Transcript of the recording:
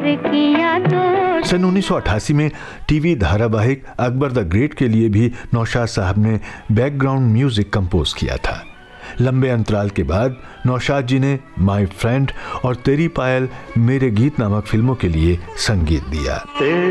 प्यार किया तो। सन 1988 में टीवी धारावाहिक अकबर द ग्रेट के लिए भी नौशाद साहब ने बैकग्राउंड म्यूजिक कंपोज किया था। लंबे अंतराल के बाद नौशाद जी ने माय फ्रेंड और तेरी पायल मेरे गीत नामक फिल्मों के लिए संगीत दिया।